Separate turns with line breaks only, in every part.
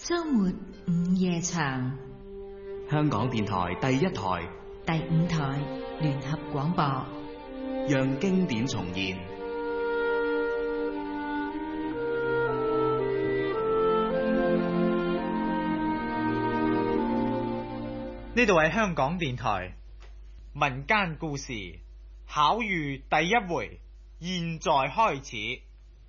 周末午夜場，
香港電台第一台、
第5台聯合廣播，
讓經典重現。
呢度係香港電台民間故事巧遇第一回，現在開始。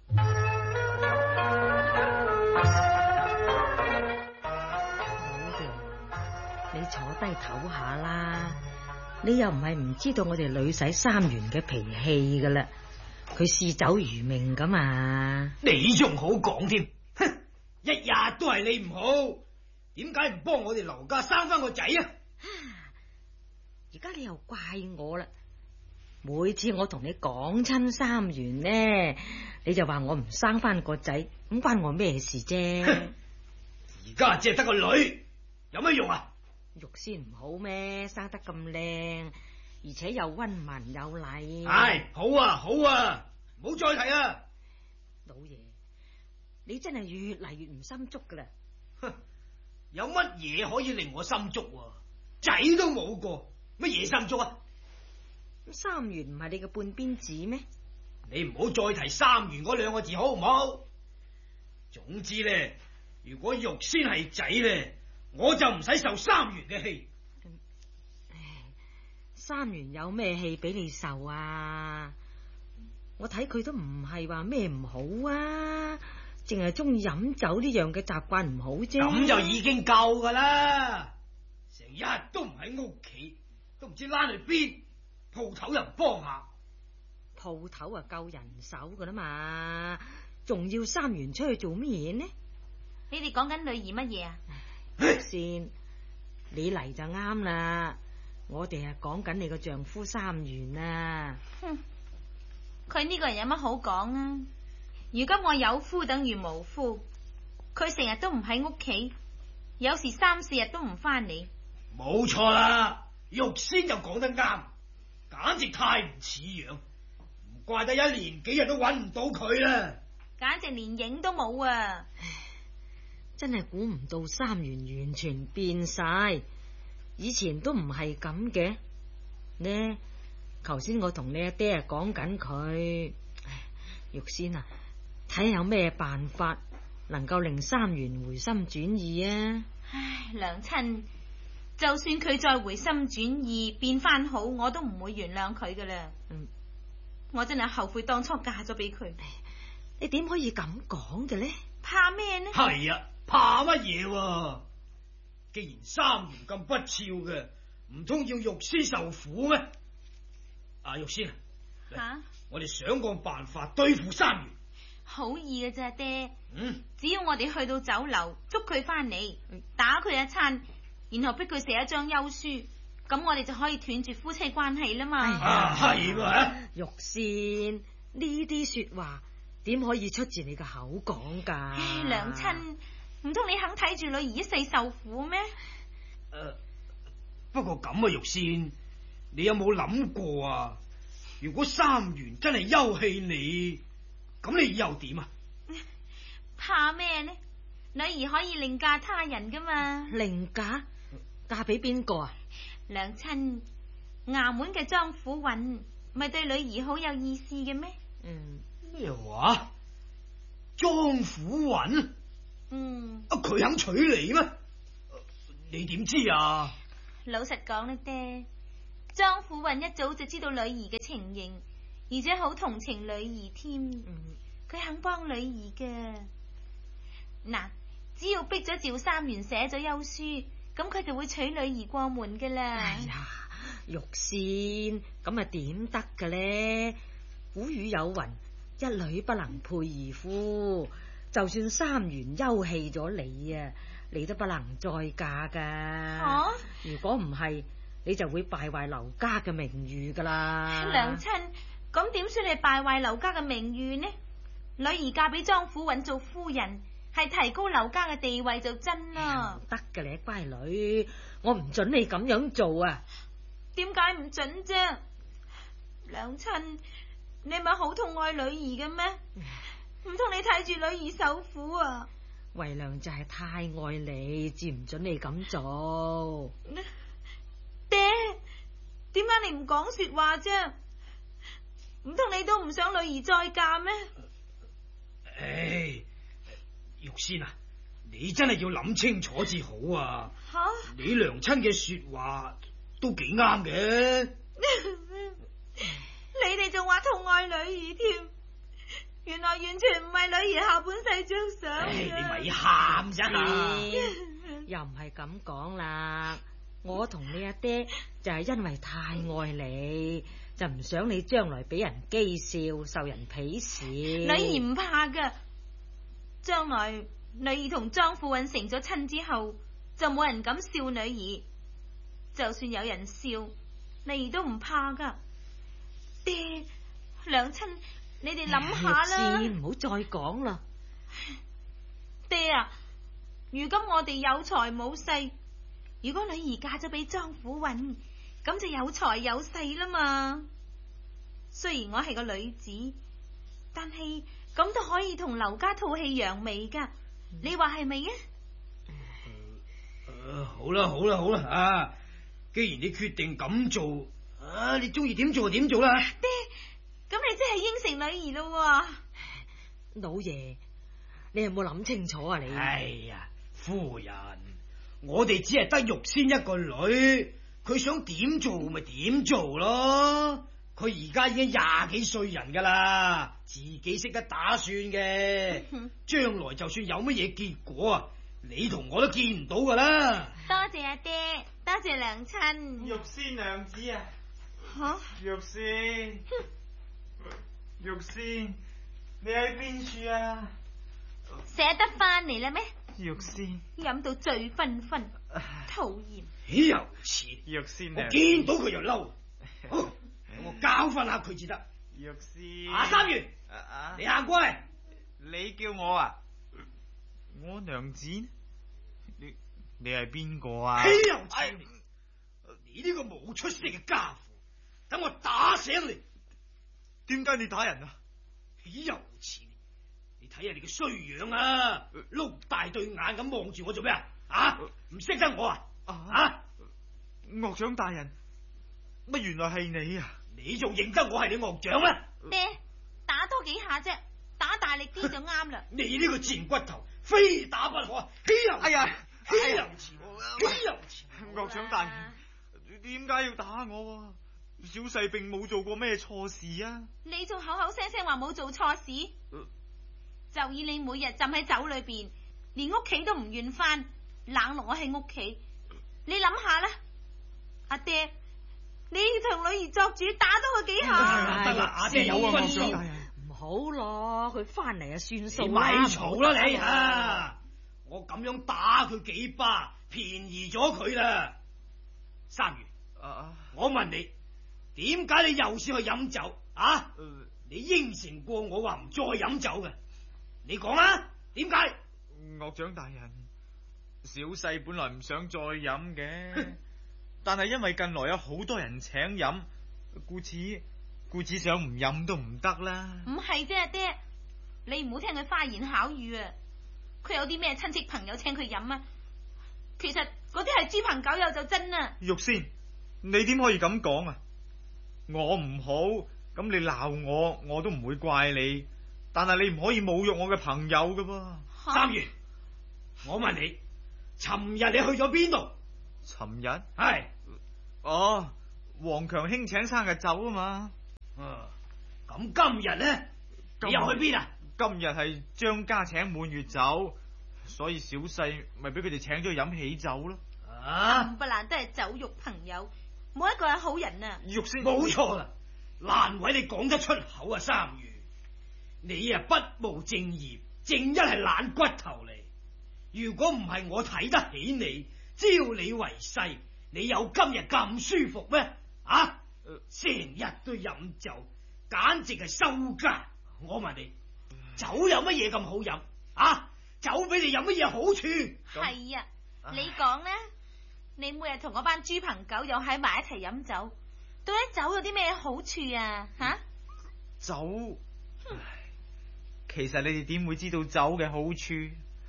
你坐低唞下啦，你又唔係唔知道我哋女婿三元嘅脾氣噶啦，佢嗜酒如命噶嘛。
你仲好講添，哼！一日都係你唔好，點解唔幫我哋劉家生翻個仔啊？
而家你又怪我啦，每次我同你講親三元呢，你就話我唔生翻個仔，咁關我咩事啫？
而家只係得個女，有乜用啊？
玉仙唔好咩？生得咁靚，而且又溫文有禮。
唉，好啊好啊，唔好再提啊！
老爺，你真係越嚟越唔心足噶啦！
哼，有乜嘢可以令我心足啊？仔都冇個，乜嘢心足啊？
三元唔係你嘅半邊子咩？
你唔好再提三元嗰兩個字好唔好？總之咧，如果玉仙係仔咧，我就唔使受三元嘅氣。
三元有咩氣俾你受啊？我睇佢都唔係話咩唔好啊，淨係中意飲酒呢樣嘅習慣唔好啫。
咁就已經夠噶啦，成日都唔喺屋企，都唔知躝去邊，鋪頭又唔幫下。
鋪頭啊夠人手噶啦嘛，仲要三元出去做乜嘢呢？
你哋講緊女兒乜嘢啊？
先，你嚟就啱啦，我哋係講緊你個丈夫三元啊。
哼，佢呢個人有乜好講啊？如今我有夫等於無夫，佢成日都唔喺屋企，有時3、4日都唔翻嚟。
冇錯啦，玉仙就講得啱，簡直太唔似樣，唔怪得1年幾日都揾唔到佢啦，
簡直連影都冇啊！
真係估唔到三元完全變晒，以前都唔係咁嘅呢。頭先我同你阿爹講緊佢，玉仙啊，睇下有咩辦法能夠令三元回心轉意啊！
唉，娘親，就算佢再回心轉意變翻好，我都唔會原諒佢噶啦。我真係後悔當初嫁咗俾佢。
你點可以咁講嘅呢？
怕咩呢？
係啊，怕乜嘢？既然三元咁不肖嘅，唔通要玉仙受苦咩？玉仙啊，我哋想個辦法對付三元。
好易嘅啫，爹。只要我哋去到酒樓捉佢翻嚟，打佢一餐，然後逼佢寫一張休書，咁我哋就可以斷絕夫妻關係啦嘛。
係嘛？
玉仙，呢啲說話點可以出自你嘅口講噶？
娘親，唔通你肯睇住女兒一世受苦咩？
不過咁啊，玉仙，你有冇諗過啊？如果三元真係休棄你，咁你又點啊？
怕咩呢？女兒可以另嫁他人噶嘛？
另嫁？嫁俾邊個啊？
娘親，衙門嘅莊府允咪對女兒好有意思嘅咩？
咩話？莊府允？佢肯娶你咩？你點知啊？
老實講呢，爹，莊府允一早就知道女兒嘅情形，而且好同情女兒添。佢肯幫女兒嘅。嗱，只要逼咗趙三元寫咗休書，咁佢就會娶女兒過門噶啦。
哎呀，玉仙，咁啊點得嘅咧？古語有云，一女不能配二夫，就算三元休棄咗你啊，你都不能再嫁噶。如果唔係，你就會敗壞劉家嘅名譽噶啦。
娘親，咁點算係敗壞劉家嘅名譽呢？女兒嫁俾莊府允做夫人，係提高劉家嘅地位就真啦。
得嘅咧，乖女，我唔准你咁樣做啊！
點解唔准啫？娘親，你咪好痛愛女兒嘅咩？唔通你睇住女兒受苦啊？
為娘就係太愛你，至唔准你咁做。
爹，點解你唔講說話啫？唔通你都唔想女兒再嫁咩？
唉，玉仙啊，你真係要諗清楚至好啊！
吓，
你娘親嘅說話都幾啱嘅。
你哋仲話痛愛女兒添，原來完全唔係女兒下半世着想。
你咪喊啫，
又唔係咁講啦。我同你阿爹就係因為太愛你，就唔想你將來俾人譏笑，受人鄙視。
女兒唔怕噶，將來女兒同莊富韻成咗親之後，就冇人敢笑女兒。就算有人笑，女兒都唔怕噶。爹，娘親，你哋諗下啦。
唔好再講啦。
爹啊，如今我哋有財冇勢，如果女兒嫁咗俾莊富韻，咁就有財有勢啦嘛。雖然我係個女子，但係咁都可以同劉家吐氣揚眉噶，你話係咪啊？
好啦好啦好啦啊！既然你決定咁做，你中意點做就點做啦。
爹，咁你真係應承女兒咯？
老爺，你有冇諗清楚啊？你
哎呀，夫人，我哋只係得玉仙一個女，佢想點做咪點做咯。佢而家已經20幾歲人噶啦，自己識得打算嘅。將來就算有乜嘢結果啊，你同我都見唔到噶啦。
多謝阿爹，多謝娘親。
玉仙娘子啊！
吓，
玉仙，玉仙，你喺邊處啊？
捨得翻嚟啦咩？
玉仙，
飲到醉醺醺，討厭。
豈有此理！
玉仙，
我見到佢就嬲。好，我教訓下佢至得。
玉仙，
三月，你行過嚟。
你叫我啊？我娘子，你係邊個啊？
豈有此理！你呢個冇出息嘅家伙，等我打醒你！
點解你打人啊？
豈有此理！你睇下你嘅衰樣啊，碌大對眼咁望住我做咩啊？唔識得我啊？
岳長大人，乜原來係你啊？
你仲認得我係你岳長啊？
爹，打多幾下啫，打大力啲就啱啦。
你呢個賤骨頭，非打不可！豈有！
哎呀，
豈有此理！豈有此理！
岳長大人，點解要打我啊？小婿並冇做過咩錯事啊！
你仲口口聲聲話冇做錯事，就以你每日浸喺酒裏邊，連屋企都唔願翻，冷落我喺屋企。你諗下啦，阿爹，你同女兒作主，打多佢幾下。
得啦，阿爹有啊，岳長大人。
唔好咯，佢翻嚟啊算數。
你咪嘈啦你啊！我咁樣打佢幾巴，便宜咗佢啦。三月，我問你，點解你又試去飲酒啊？你應承過我話唔再飲酒嘅，你講啦，點解？
岳長大人，小婿本來唔想再飲嘅，但係因為近來有好多人請飲，故此想唔飲都唔得啦。
唔係啫，阿爹，你唔好聽佢花言巧語啊！佢有啲咩親戚朋友請佢飲啊？其實嗰啲係豬朋狗友就真啦。
玉仙，你點可以咁講啊？我唔好，咁你鬧我，我都唔會怪你。但係你唔可以侮辱我嘅朋友噶噃。
三月，我問你，尋日你去咗邊度？
尋日
係
王強兄請生日酒啊嘛。
咁今日呢？你又去邊啊？
今日係張家請滿月酒，所以小婿咪俾佢哋請咗去飲喜酒咯。
冚唪唥都係酒肉朋友，冇一個係好人啊！
玉仙，
冇錯啦，難為你講得出口啊！三月，你啊不務正業，正一係懶骨頭嚟。如果唔係我睇得起你，招你為婿，你有今日咁舒服咩？成日都飲酒，簡直係收家。我問你，酒有乜嘢咁好飲？酒俾你有乜嘢好處？
係啊，你講呢？你每日同嗰班豬朋狗友喺埋一齊飲酒，到底酒有啲咩好處啊？
酒，其實你哋點會知道酒嘅好處？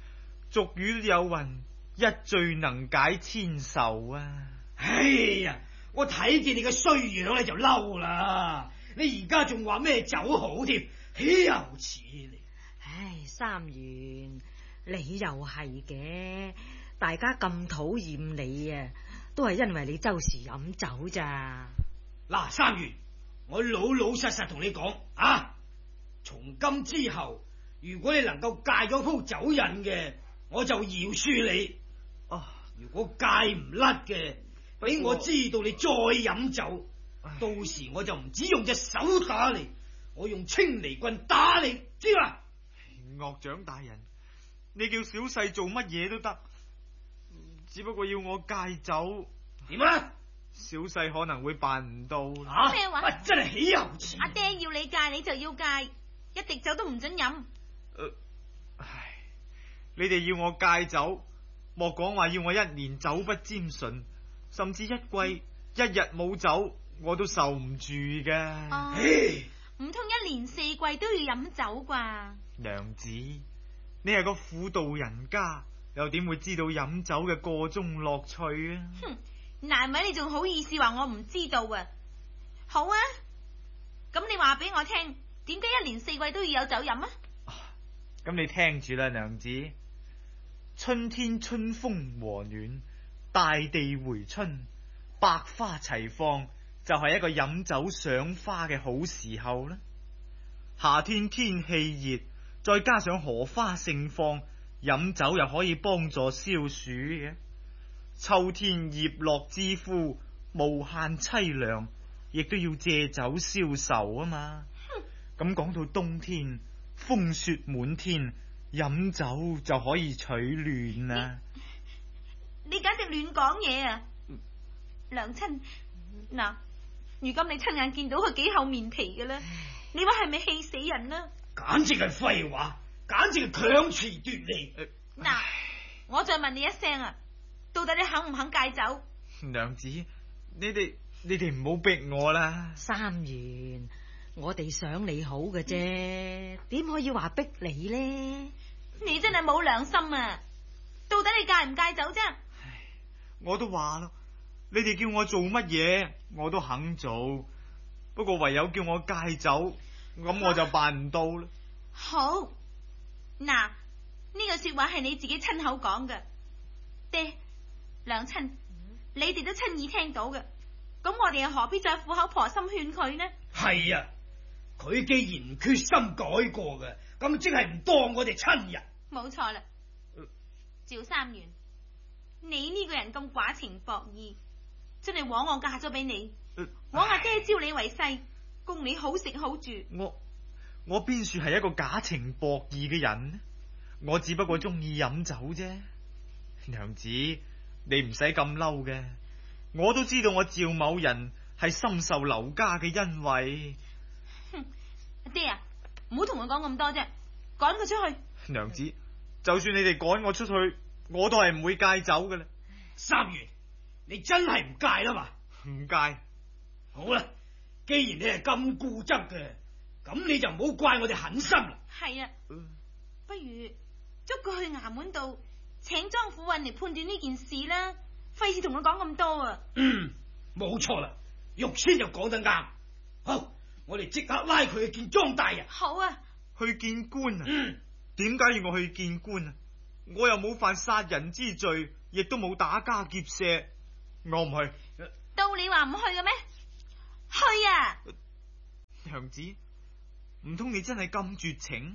俗語有云，一醉能解千愁啊！
哎呀，我睇見你嘅衰樣咧就嬲啦！你而家仲話咩酒好添，豈有此理！
唉，三元，你又係嘅，大家咁討厭你啊，都係因為你周時飲酒咋。
嗱，三元，我老老實實同你講啊，從今之後，如果你能夠戒咗鋪酒癮嘅，我就饒恕你。如果戒唔甩嘅，俾我知道你再飲酒，到時我就唔止用隻手打你，我用青泥棍打你，知嘛？
岳長大人，你叫小婿做乜嘢都得，只不過要我戒酒。
點啊？
小婿可能會辦唔到。
咩話？
真係豈有此理！
阿爹要你戒，你就要戒，一滴酒都唔准飲。
唉，你哋要我戒酒，莫講話要我一年酒不沾唇，甚至一季一日冇酒我都受唔住噶。
唔通一年四季都要飲酒啩？
娘子，你係個婦道人家，又點會知道飲酒嘅個中樂趣啊？
哼，難為你仲好意思話我唔知道啊！好啊，咁你話俾我聽，點解一年四季都要有酒飲啊？
咁你聽住啦，娘子。春天春風和暖，大地回春，百花齊放，就係一個飲酒賞花嘅好時候啦。夏天天氣熱，再加上荷花盛放，飲酒又可以幫助消暑嘅。秋天葉落之枯，無限淒涼，亦都要借酒消愁啊嘛。咁講到冬天，風雪滿天，飲酒就可以取暖啦。
你簡直亂講嘢啊！娘親，嗱，如今你親眼見到佢幾厚面皮嘅咧，你話係咪氣死人啦？
簡直係廢話，簡直係強詞奪理。
嗱，我再問你一聲啊，到底你肯唔肯戒酒？
娘子，你哋唔好逼我啦。
三元，我哋想你好嘅啫，點可以話逼你呢？
你真係冇良心啊！到底你戒唔戒酒啫？
我都話咯，你哋叫我做乜嘢，我都肯做。不過唯有叫我戒酒，咁我就辦唔到啦。
好，嗱，呢個說話係你自己親口講嘅，爹，娘親，你哋都親耳聽到嘅，咁我哋又何必再苦口婆心勸佢呢？係
啊，佢既然唔決心改過嘅，咁即係唔當我哋親人。
冇錯啦，趙三元，你呢個人咁寡情薄義，真係枉我嫁咗俾你，枉阿爹招你為婿，供你好食好住。
我邊處係一個假情薄義嘅人呢？我只不過中意飲酒啫。娘子，你唔使咁嬲嘅，我都知道我趙某人係深受劉家嘅恩惠。
哼，阿爹啊，唔好同佢講咁多啫，趕佢出去。
娘子，就算你哋趕我出去，我都係唔會戒酒嘅啦。
三元，你真係唔戒啦嘛？
唔戒。
好啦，既然你係咁固執嘅，咁你就唔好怪我哋狠心啦。
係啊，不如捉佢去衙門度，請莊府運嚟判斷呢件事啦，費事同佢講咁多啊。
冇錯啦，玉仙就講得啱。好，我哋即刻拉佢去見莊大人。
好啊，
去見官啊？點解要我去見官啊？我又冇犯殺人之罪，亦都冇打家劫舍，我唔去。
到你話唔去嘅咩？去啊！
娘子，唔通你真係咁絕情？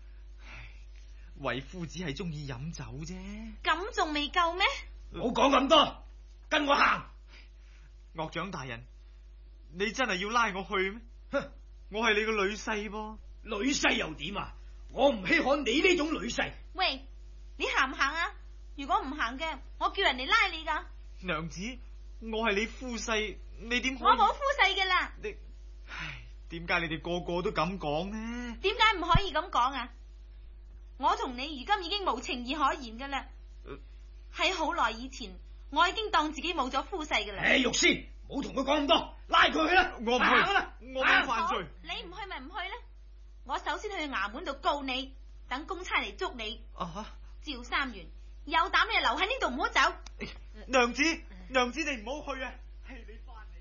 為夫只係中意飲酒啫。
咁仲未夠咩？
唔好講咁多，跟我行。
岳長大人，你真係要拉我去咩？我係你個女婿噃。
女婿又點啊？我唔稀罕你呢種女婿。
喂，你行唔行啊？如果唔行嘅，我叫人嚟拉你噶。
娘子，我係你夫婿，你點可以？
我冇夫婿嘅啦。
唉，點解你哋個個都咁講呢？
點解唔可以咁講啊？我同你如今已經無情義可言噶啦。喺好耐以前，我已經當自己冇咗夫婿噶啦。
玉仙，唔好同佢講咁多，拉佢去啦。
我唔去，我冇犯罪。
你唔去咪唔去啦。我首先去衙門度告你，等公差嚟捉你。 趙三元，有膽你就留喺呢度唔好走。
娘子，娘子你唔好去啊！係你翻嚟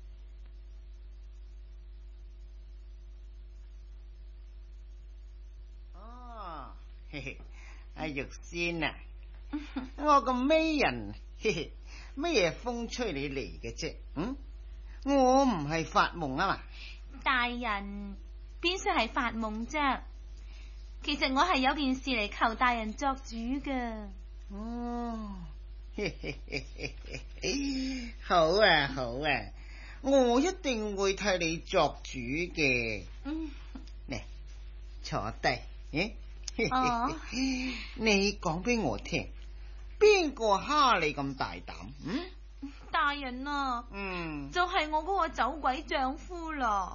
啦。
哦，嘿嘿，阿玉仙啊，我個美人，嘿嘿，咩風吹你嚟嘅啫？我唔係發夢啊嘛。
大人，邊須係發夢啫？其實我係有件事嚟求大人作主㗎。
哦，嘿嘿嘿嘿嘿，好啊好啊，我一定會替你作主嘅。嚟坐低。
哦，
你講俾我聽，邊個蝦你咁大膽？
大人啊，就係我嗰個走鬼丈夫咯。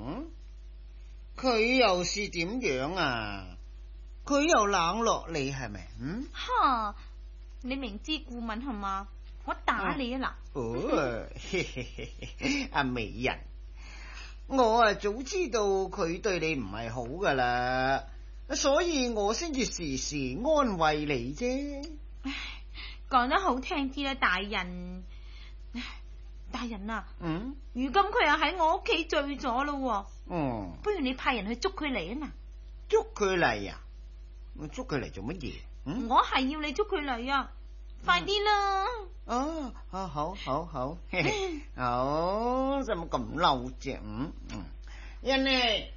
佢又是點樣啊？佢又冷落你係咪？
哈，你明知故問係嘛？我打你啊嗱！
哦，阿美人，我啊早知道佢對你唔係好噶啦，所以我先至時時安慰你啫。
講得好聽啲啦，大人。大人啊，如今佢又喺我屋企醉咗咯。不如你派人去捉佢嚟啊嘛！
捉佢嚟啊？我捉佢嚟做乜嘢？
我係要你捉佢嚟啊！快啲啦！
哦，好，好，就冇咁嬲啫。人呢？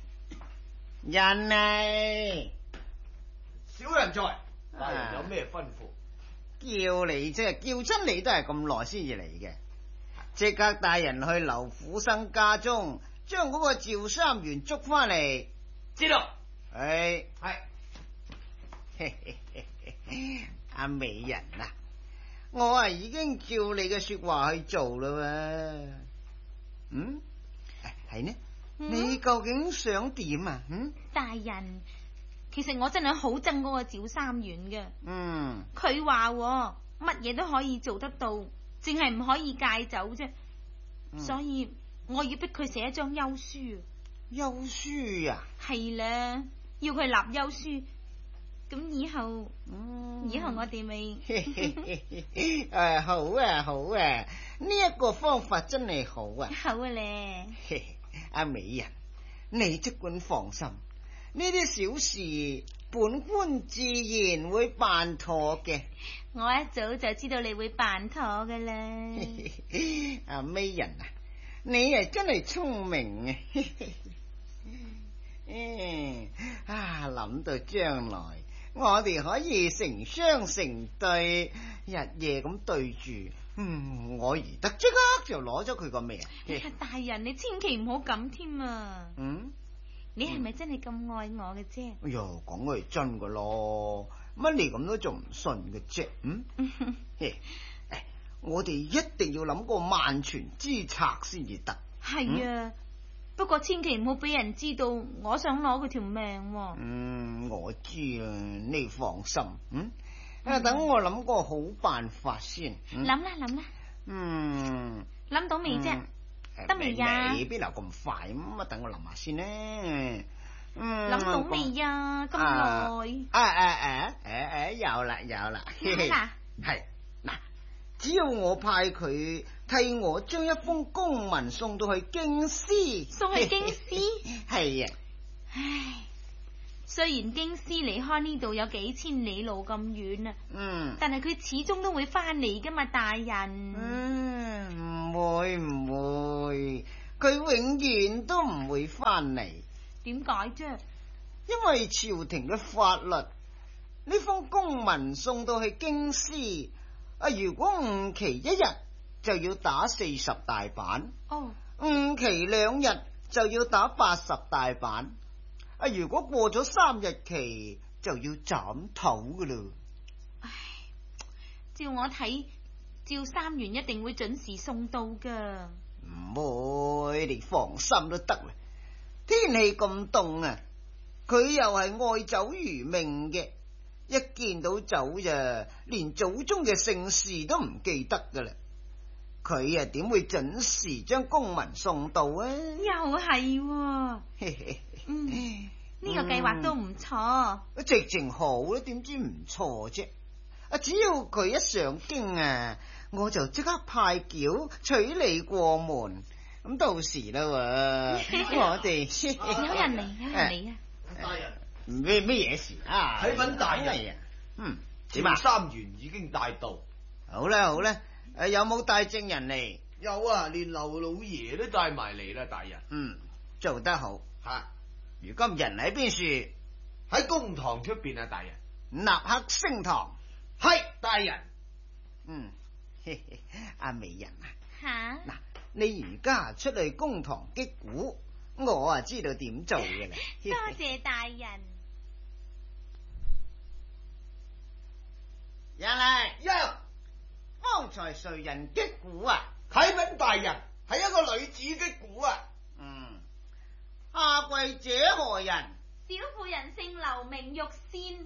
小人在，大人有咩吩咐？
叫你啫，叫親你都係咁耐先至嚟嘅。即刻帶人去劉府生家中，將嗰個趙三元捉翻嚟。
知道。
係。阿美人啊，我啊已經照你嘅說話去做啦。係呢？你究竟想點啊？
大人，其實我真係好憎嗰個趙三元嘅。佢話乜嘢都可以做得到，淨係唔可以戒酒啫。所以我要逼佢寫一張休書。
休書啊？係
啦，要佢立休書。咁以後我哋咪
好啊！呢一個方法真係好啊！
好啊咧！
阿美人，你即管放心，呢啲小事本官自然會辦妥嘅。
我一早就知道你會辦妥噶啦。
阿美人啊，你啊真係聰明啊！諗到將來我哋可以成雙成對，日夜咁對住，我而得即刻就攞咗佢個命。
大人，你千祈唔好咁添啊！你係咪真係咁愛我嘅啫？
哎呀，講係真噶咯，乜你咁都仲唔信嘅啫？我哋一定要諗個萬全之策先至得。
係啊。不過千祈唔好俾人知道我想攞佢條命。
我知啊，你放心。等我諗個好辦法先。
諗啦。諗到未啫？得未呀？
邊有咁快？咁啊，等我諗下先咧。
諗到未呀？咁耐？
有啦。係嗱，只要我派佢替我將一封公文送到去京師。
送去京師？
係啊。
唉，雖然京師離開呢度有幾千里路咁遠啊，但係佢始終都會翻嚟噶嘛，大人。
唔會，佢永遠都唔會翻嚟。
點解啫？
因為朝廷嘅法律，呢封公文送到去京師，如果誤期一日就要打40大板，誤期2日就要打80大板，如果過咗3日期就要斬頭噶啦。
唉，照我睇，趙三元一定會準時送到噶。
唔會，你放心都得啦。天氣咁凍啊，佢又係愛酒如命嘅，一見到酒就連祖宗嘅姓氏都唔記得噶啦。佢點會準時將公文送到啊？
又係喎。 呢個計劃都唔錯。
直情好啦，點知唔錯啫？只要佢一上京啊，我就即刻派轎娶你過門。咁到時啦，我哋
有人嚟啊！
大人，
咩嘢事啊？
啟稟大人，
點啊？
三元已經大到。
好啦，有冇帶證人嚟？
有啊，連劉老爺都帶埋嚟啦，大人。
做得好。如今人喺邊處？
喺公堂出邊啊，大人。
立刻升堂。
係，大人。
阿美人啊。
嗱，
你而家出去公堂擊鼓，我啊知道點做嘅啦。
多謝大人。
人嚟，剛才誰人擊鼓啊？
啟稟大人，係一個女子擊鼓啊。
下跪者何人？
小婦人姓劉，名玉仙。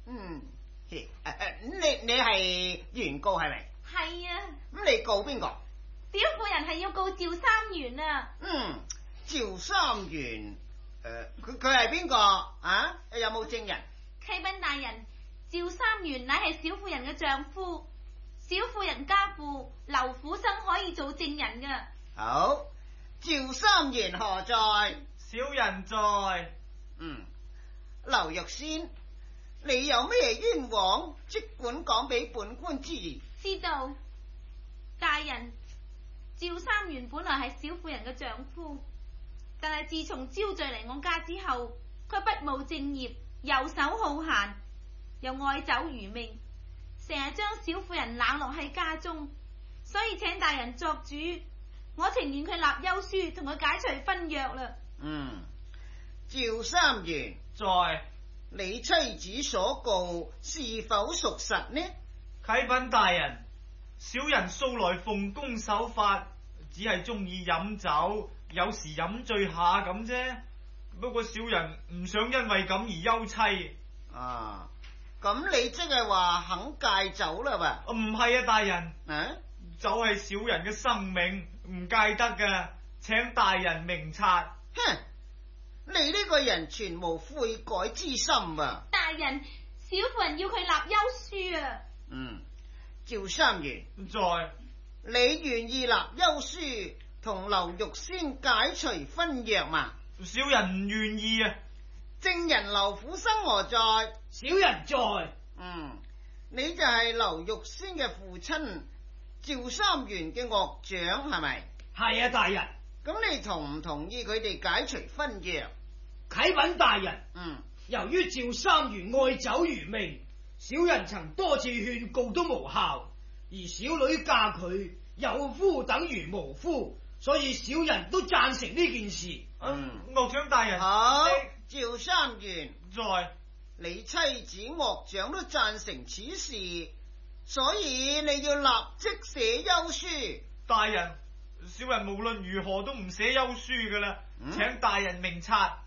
你係原告係咪？
係啊。
咁你告邊個？
小婦人係要告趙三元啊。
趙三元，佢係邊個啊？有冇證人？
啟稟大人，趙三元乃係小婦人嘅丈夫，小婦人家父劉府生可以做證人噶。
好，趙三元何在？
小人在。
劉玉仙，你有咩冤枉，即管講俾本官知。
知道。大人，趙三元本來係小婦人嘅丈夫，但係自從招罪嚟我家之後，佢不務正業，游手好閒，又愛酒如命，成日將小婦人冷落喺家中，所以請大人作主，我情願佢立休書同佢解除婚約啦。
趙三元
在。
你妻子所告是否屬實呢？
啟稟大人，小人素來奉公守法，只係中意飲酒，有時飲醉下咁啫。不過小人唔想因為咁而休妻。
咁你即係話肯戒酒啦吧？
唔係啊，大人。酒係小人嘅生命，唔戒得噶，請大人明察。
你呢個人全無悔改之心啊！
大人，小婦人要佢立休書啊！
趙三元
在。
你願意立休書同劉玉仙解除婚約嘛？
小人唔願意啊！
證人劉府生何在？
小人在。
你就係劉玉仙嘅父親趙三元嘅岳長係咪？
係啊，大人。
咁你同唔同意佢哋解除婚約？
啟稟大人，由於趙三元愛酒如命，小人曾多次勸告都無效，而小女嫁佢有夫等於無夫，所以小人都贊成呢件事。
岳長大人。
好，趙三元
在。
你妻子岳長都贊成此事，所以你要立即寫休書。
大人，小人無論如何都唔寫休書噶啦，請大人明察。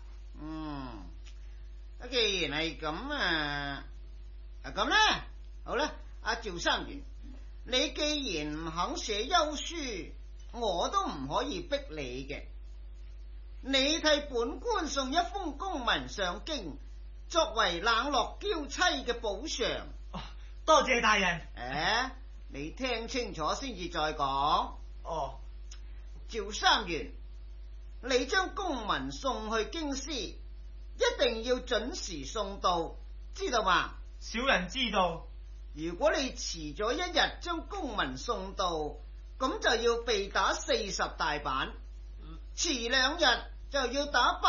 既然係咁咁啦，好啦，阿趙三元，你既然唔肯寫休書，我都唔可以逼你嘅。你替本官送一封公文上京，作為冷落嬌妻嘅補償。
多謝大人。
你聽清楚先至再講。趙三元，你將公文送去京師，一定要準時送到，知道嘛？
小人知道。
如果你遲咗一日將公文送到，咁就要被打40大板；遲2日就要打